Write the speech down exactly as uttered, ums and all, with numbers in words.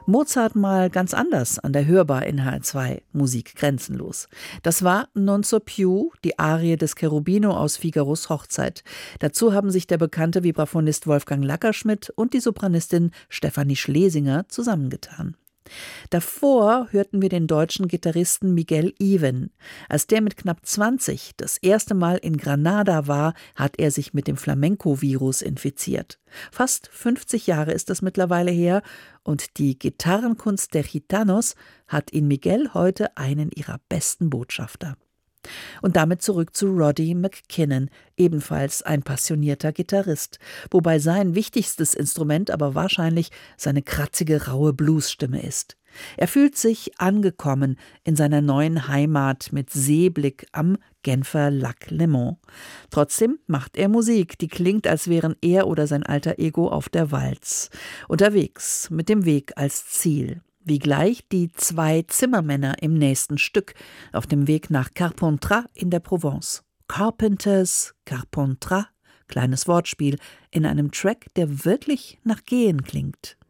Mozart mal ganz anders an der Hörbar in H R zwei Musik grenzenlos. Das war Non so più, die Arie des Cherubino aus Figaros Hochzeit. Dazu haben sich der bekannte Vibraphonist Wolfgang Lackerschmidt und die Sopranistin Stefanie Schlesinger zusammengetan. Davor hörten wir den deutschen Gitarristen Miguel Even. Als der mit knapp zwanzig das erste Mal in Granada war, hat er sich mit dem Flamenco-Virus infiziert. Fast fünfzig Jahre ist das mittlerweile her und die Gitarrenkunst der Gitanos hat in Miguel heute einen ihrer besten Botschafter. Und damit zurück zu Roddy McKinnon, ebenfalls ein passionierter Gitarrist, wobei sein wichtigstes Instrument aber wahrscheinlich seine kratzige, raue Bluesstimme ist. Er fühlt sich angekommen in seiner neuen Heimat mit Seeblick am Genfer Lac Léman. Trotzdem macht er Musik, die klingt, als wären er oder sein alter Ego auf der Walz. Unterwegs, mit dem Weg als Ziel. Wie gleich die zwei Zimmermänner im nächsten Stück auf dem Weg nach Carpentras in der Provence. Carpenters, Carpentras, kleines Wortspiel in einem Track, der wirklich nach Gehen klingt.